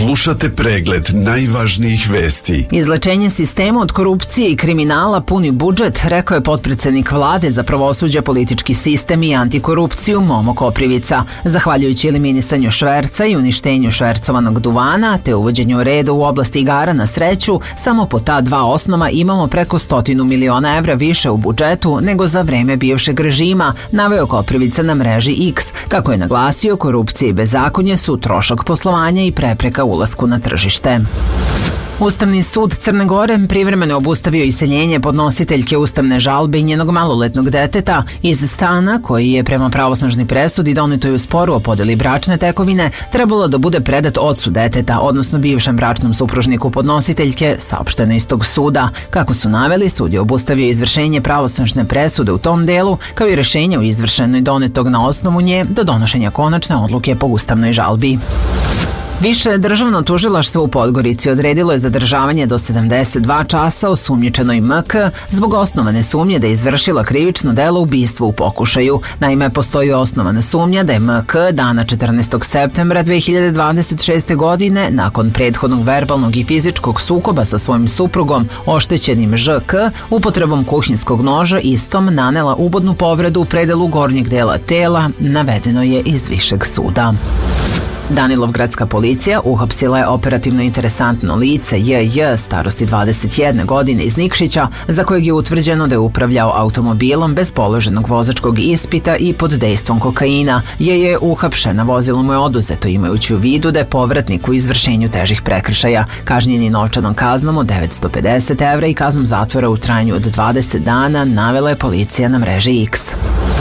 Slušate pregled najvažnijih vesti. Izlečenje sistema od korupcije i kriminala puni budžet, rekao je potpredsednik vlade za pravosuđe, politički sistem i antikorupciju Momo Koprivica. Zahvaljujući eliminisanju šverca i uništenju švercovanog duvana, te uvođenju reda u oblasti igara na sreću, samo po ta dva osnova imamo preko 100 miliona evra više u budžetu nego za vreme bivšeg režima, naveo Koprivica na mreži X. Kako je naglasio, korupcija i bezakonje su trošak poslovanja i prepreka ulasku na tržište. Ustavni sud Crne Gore privremeno obustavio iseljenje podnositeljke ustavne žalbe i njenog maloletnog deteta iz stana koji je prema pravosnažnoj presudi donetoj u sporu o podeli bračne tekovine trebalo da bude predat ocu deteta, odnosno bivšem bračnom supružniku podnositeljke, saopšteno iz tog suda. Kako su naveli, sud je obustavio izvršenje pravosnažne presude u tom delu, kao i rešenje o izvršenoj donetog na osnovu nje do donošenja konačne odluke po ustavnoj žalbi. Više državno tužilaštvo u Podgorici odredilo je zadržavanje do 72 časa osumnjičenoj MK zbog osnovane sumnje da je izvršila krivično delo ubistva u pokušaju. Naime, postoji osnovana sumnja da je MK dana 14. septembra 2026. godine, nakon prethodnog verbalnog i fizičkog sukoba sa svojim suprugom, oštećenim ŽK, upotrebom kuhinskog noža istom nanela ubodnu povredu u predelu gornjeg dela tela, navedeno je iz Višeg suda. Danilovgradska policija uhapsila je operativno interesantno lice JJ starosti 21 godine iz Nikšića, za kojeg je utvrđeno da je upravljao automobilom bez položenog vozačkog ispita i pod dejstvom kokaina. JJ je uhapšen, a vozilo mu je oduzeto, imajući u vidu da je povratnik u izvršenju težih prekršaja. Kažnjen je novčanom kaznom od 950 evra i kaznom zatvora u trajanju od 20 dana, navela je policija na mreži X.